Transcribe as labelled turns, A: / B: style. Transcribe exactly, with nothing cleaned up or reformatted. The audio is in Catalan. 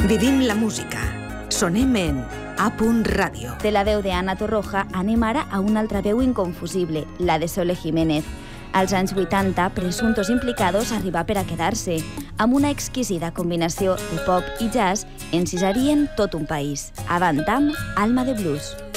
A: Vivim la música. Sonem en A. Ràdio.
B: De la veu d'Anna Torroja anem ara a una altra veu inconfusible, la de Sole Jiménez. Als anys vuitanta, Presuntos Implicados arriba per a quedar-se. Amb una exquisida combinació de pop i jazz, encisarien tot un país. Avant amb Alma de Blues.